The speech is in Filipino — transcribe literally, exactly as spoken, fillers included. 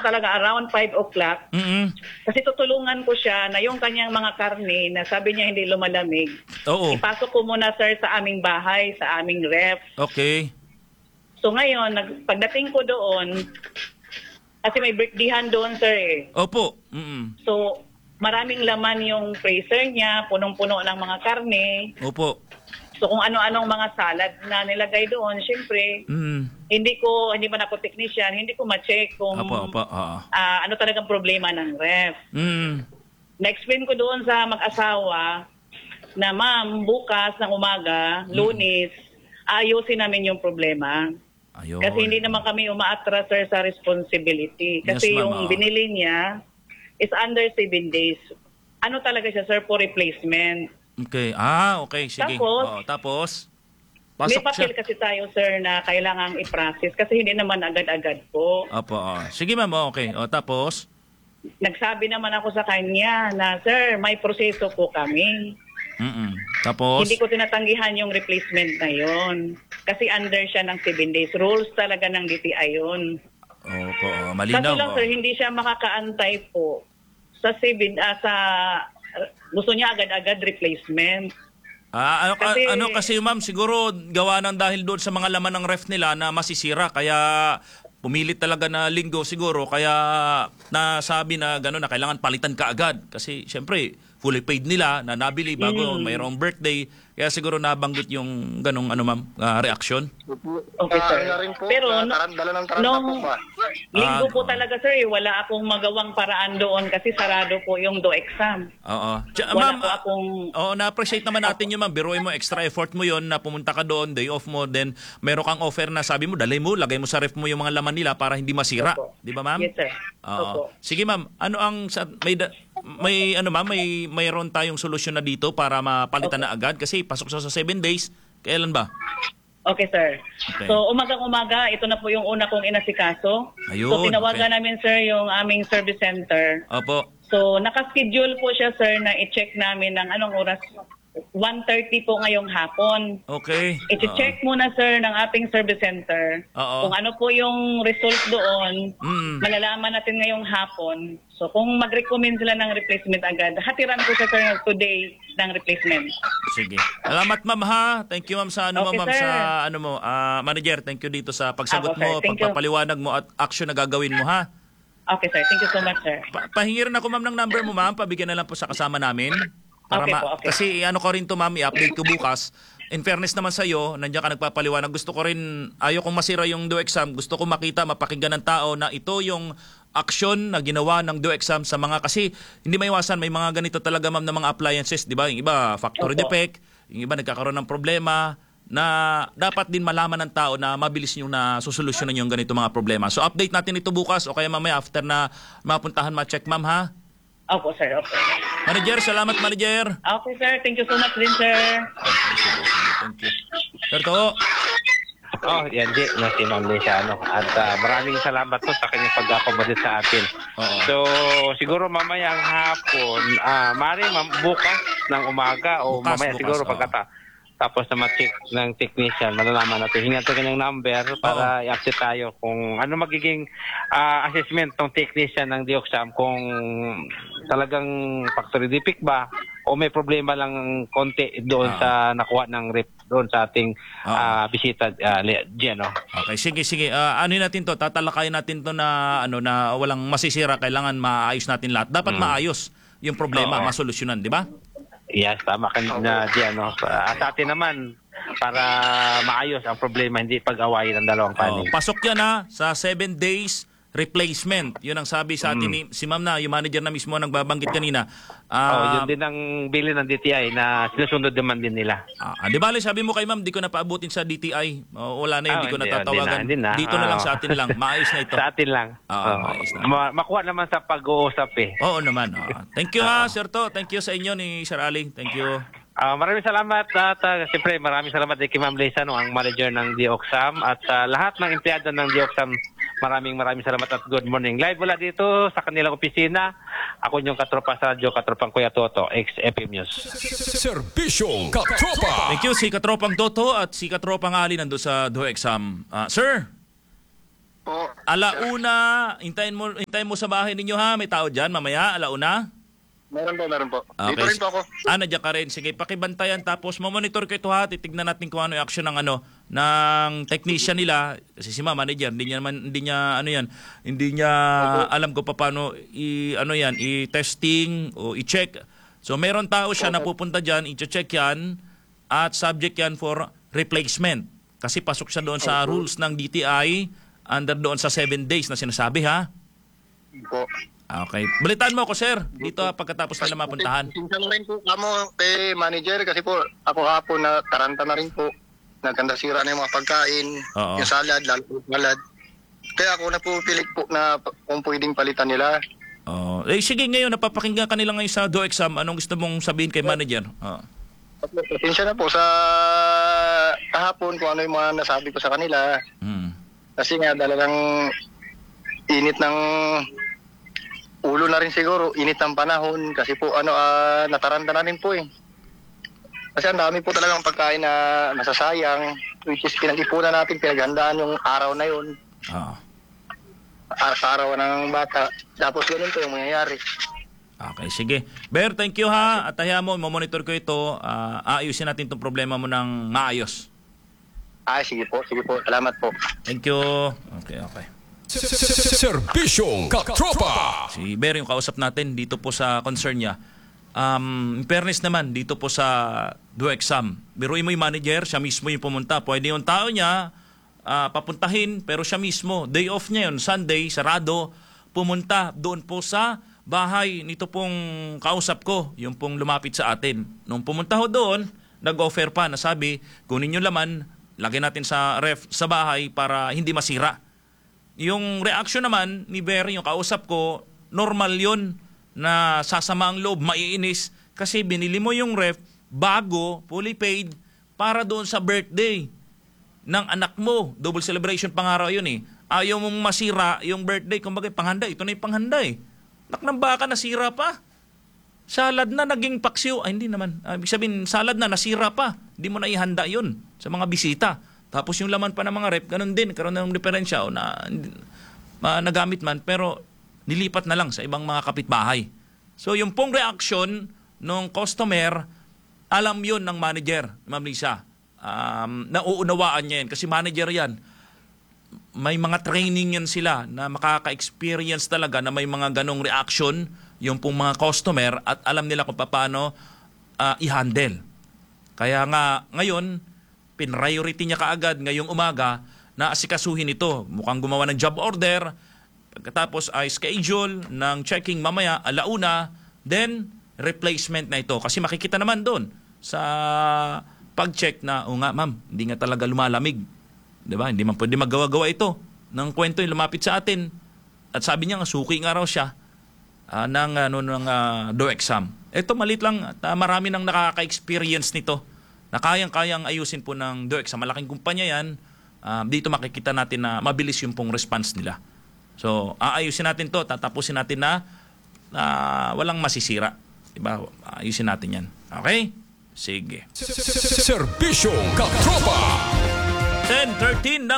talaga around five o'clock. Mm-mm. Kasi tutulungan ko siya na yung kanyang mga karne na sabi niya hindi lumalamig. Oo. Ipasok ko muna, sir, sa aming bahay, sa aming ref. Okay. So ngayon, nag, pagdating ko doon, kasi may birthdayhan doon, sir eh. Opo. Mm-mm. So, maraming laman yung freezer niya, punong-puno ng mga karne. Opo. So kung ano-anong mga salad na nilagay doon, syempre, Mm. hindi ko, hindi man ako technician, hindi ko ma-check kung Opo, opo. Oo. ah, ano talagang problema ng ref. Mm. Na-explain ko doon sa mag-asawa na ma'am, bukas ng umaga, lunes, ayusin namin yung problema. Ayun. Kasi hindi naman kami umaatras, sir, sa responsibility. Kasi Yes, ma'am, yung oo. binili niya is under seven days. Ano talaga siya, sir, for replacement. Okay. Ah, okay. Sige. Tapos, Oo, tapos, May pasok papel siya. kasi tayo, sir, na kailangang i-process kasi hindi naman agad-agad po. Opo. Oh. Sige, ma'am. Oh, okay. O, tapos? Nagsabi naman ako sa kanya na, sir, may proseso po kami. Mm-mm. Tapos? Hindi ko tinatanggihan yung replacement na yon. Kasi under siya ng seven days. Rules talaga ng D T I yun. Opo. Oh, Kaso malinaw. lang, Oh. sir, hindi siya makakaantay po sa seven, ah, sa, gusto niya agad-agad replacement. Ah, ano, Kasi- ano kasi ma'am, siguro gawa ng dahil doon sa mga laman ng ref nila na masisira kaya pumilit talaga na linggo siguro kaya nasabi na gano'n na kailangan palitan ka agad kasi syempre fully paid nila na nabili bago Mm. mayroong birthday kaya siguro nabanggit yung ganong ano ma'am ah, reaksyon. Okay, sir. Na rin po, Pero na, no- taran, dala ng taranta nung po ba? linggo Ah, po no. talaga, sir, eh, wala akong magawang paraan doon kasi sarado po yung do exam. Oo. Tsa- Wala ma'am, po ah, akong... Oo, na-appreciate naman natin yun, ma'am. Biruin mo, extra effort mo yon na pumunta ka doon, day off mo, then meron kang offer na sabi mo, dalay mo, lagay mo sa ref mo yung mga laman nila para hindi masira. Opo. Di ba, ma'am? Yes, sir. Oo. Opo. Sige, ma'am. Ano ang sa- may da- may ano ma'am, may mayroon tayong solusyon na dito para mapalitan na agad kasi pasok siya sa seven days. Kailan ba? Okay, sir. Okay. So, umagang-umaga, ito na po yung una kong inasikaso. Ayun, So, tinawagan okay. namin, sir, yung aming service center. Opo. So, nakaschedule po siya, sir, na i-check namin ng anong oras. one thirty po ngayong hapon. Okay. I-check muna, sir, ng ating service center. Oo. Kung ano po yung result doon, Mm. malalaman natin ngayong hapon. So, kung mag-recommend sila ng replacement agad, hatiran ko siya, sir, today ng replacement. Sige. Salamat, ma'am, ha. Thank you, ma'am, sa ano mo, Okay, ma'am, sir. sa ano mo, ah, manager. Thank you dito sa pagsagot Ako, sir. mo, Thank you. pagpapaliwanag mo at action na gagawin mo, ha. Okay, sir. Thank you so much, sir. Pa- pahingi rin ako, ma'am, ng number mo, ma'am. Pabigyan na lang po sa kasama namin. Para Okay ma- po, okay. Kasi ano ko rin to, ma'am, i-update ko bukas. In fairness naman sa'yo, nandiyan ka nagpapaliwanag. Gusto ko rin, ayaw kong masira yung do exam. Gusto ko makita, mapakinggan ng tao na ito yung action na ginawa ng do exam sa mga, kasi hindi maiwasan, may mga ganito talaga, ma'am, na mga appliances, di ba? Yung iba, factory Opo. defect. Yung iba, nagkakaroon ng problema na dapat din malaman ng tao na mabilis nyo na susolusyonan yung ganito mga problema. So, update natin ito bukas o kaya mamaya after na mapuntahan ma-check, ma'am, ha? Opo, sir. Opo. Manager, salamat, manager. Okay, sir. Thank you so much din, sir. Thank you. Sir To, Oh, yan di, na si Ma'am Lesiano. At ah, maraming salamat po sa kanyang pag-accommodate sa atin. Oo. So, siguro mamayang hapon, ah, mari ma'am, bukas ng umaga o Bukas, mamaya bukas, siguro oo. pagkata tapos na ma-check ng technician, malalaman natin. Hingan natin kanyang number para i-update tayo kung ano magiging ah, assessment ng technician ng Dioxam, kung talagang factory defect ba o may problema lang konti doon Oo. sa nakuha ng rep doon sa ating Oo. ah, bisita, uh, Geno. okay, sige, sige. Ah, ano natin to? Tatalakayin natin to na ano na walang masisira. Kailangan maayos natin lahat. Dapat maayos yung problema, Oo. masolusyonan, di ba? Yes, tama ka na diyan, no? Sa sa atin naman, para maayos ang problema, hindi pag-awayin ng dalawang Oh, panig. pasok yan ha, sa seven days replacement. Yun ang sabi sa atin ni si ma'am na, yung manager na mismo nagbabanggit kanina. Oh, Ah, yun din ang bili ng D T I na sinusunod naman din nila. ah, di bale, sabi mo kay ma'am, di ko na paabutin sa D T I. Oh, wala na yun, Ah, di ko na hindi, tatawagan. hindi na, hindi na. Dito na lang Ah. sa atin lang. Maayos na ito. Sa atin lang. Oo, Oo. maayos na. Ma- makuha naman sa pag-uusap eh. Oo naman. ah. Thank you ha, Sir To. Thank you sa inyo ni Sir Ali. Thank you. Ah, maraming salamat at uh, siyempre maraming salamat din kay Ma'am Lesiano, ang manager ng Dioxam, at sa lahat ng empleyado ng Dioxam. Maraming maraming salamat at good morning. Live wala dito sa kanilang opisina. Ako yung katropa sa radyo, katropang Kuya Toto, ex-F M News. Serbisyong Katropa. Thank you si Katropang Toto at si Katropang Ali nando sa Do Exam. Ah, sir. Po. Alauna, hintayin mo, hintayin mo sa bahay ninyo ha. May tao dyan mamaya, alauna. Meron po, meron po. Okay. Dito rin po ako. Ah, nandiyan ka rin. Sige, pakibantayan. Tapos, mamonitor ko ito ha. Titignan natin kung ano yung action ng ano, ng technician nila. Kasi si mama, manager, hindi niya naman, hindi niya, ano yan, hindi niya alam ko pa paano, i, ano yan, i-testing o i-check. So, meron tao siya na pupunta dyan, i-check yan, at subject yan for replacement. Kasi pasok siya doon sa rules ng D T I, under doon sa seven days na sinasabi ha. Po. Okay. Balitaan mo ako, sir. Dito ha, pagkatapos nila mapuntahan. Sinsa na rin po kamo kay manager kasi po ako hapon na taranta na rin po. Nagkanda sira na yung mga pagkain, Oo. yung salad, lalo po salad. Kaya ako na po pilit po na kung pwedeng palitan nila. Oh, eh sige ngayon napapakinggan ka nila ngayon sa do exam. Anong gusto mong sabihin kay manager? Oh. Pasensya na po sa kahapon kung ano yung mga nasabi ko sa kanila. Hmm. Kasi nga talagang init ng ulo na rin siguro, init ng panahon kasi po ano ah, nataranta na rin po eh. Kasi ang dami po talagang pagkain na nasasayang, which is pinag-ipunan natin, pinaghandaan yung araw na yun. Oh. Ar- sa araw ng bata. Tapos ganun po yung mangyayari. Okay, sige. Ber, thank you ha. At tahiya mo, monitor ko ito. Ah, aayusin natin itong problema mo ng maayos. Ah, sige po, sige po. Salamat po. Thank you. Okay, okay. Serbisyong Katropa. Si Ber yung kausap natin dito po sa concern niya. Um, in fairness naman, dito po sa do exam, biruin mo yung manager, siya mismo yung pumunta. Pwede yung tao niya ah, papuntahin, pero siya mismo, day off niya yun, Sunday, sarado, pumunta doon po sa bahay nito pong kausap ko, yung pong lumapit sa atin. Nung pumunta ho doon, nag-offer pa na sabi, kunin yung laman, lagyan natin sa ref sa bahay para hindi masira. Yung reaction naman ni Berry, yung kausap ko, normal yun na sasama ang loob, maiinis kasi binili mo yung ref bago, fully paid, para doon sa birthday ng anak mo. Double celebration pangaraw yun eh. Ayaw mong masira yung birthday, kumbaga panghanda, ito na yung panghanda eh. Nak ng baka, nasira pa. Salad na naging paksiw. Ay, hindi naman. Uh, ibig sabihin, salad na, nasira pa. Hindi mo na ihanda yun sa mga bisita. Tapos yung laman pa ng mga rep, ganun din. Karoon ng diferensya o na uh, nagamit man. Pero nilipat na lang sa ibang mga kapitbahay. So yung pong reaction ng customer, alam yun ng manager, Ma'am Lisa. Um, nauunawaan niya yan. Kasi manager yan. May mga training yan sila na makaka-experience talaga na may mga ganong reaction yung pong mga customer at alam nila kung paano uh, i-handle. Kaya nga ngayon, pin-priority niya kaagad ngayong umaga na asikasuhin ito. Mukhang gumawa ng job order, pagkatapos ay schedule ng checking mamaya, alauna, then replacement na ito. Kasi makikita naman doon sa pag-check na, o nga ma'am, hindi nga talaga lumalamig. Diba? Hindi man pwede magawa-gawa ito ng kwento yung lumapit sa atin. At sabi niya nga, suki nga raw siya uh, ng, ano, ng uh, do exam. Ito malit lang at uh, marami nang nakaka-experience nito na kayang-kayang ayusin po ng do exam. Malaking kumpanya yan. Uh, dito makikita natin na mabilis yung pong response nila. So, aayusin natin to, tatapusin natin na uh, walang masisira. Diba? Ayusin natin yan. Okay? Sige. Serbisyong Katropa. ten thirteen